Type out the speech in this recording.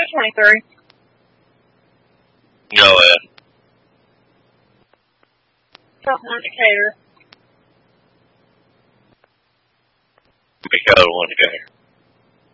23. Go ahead. Something indicator. Because of one indicator.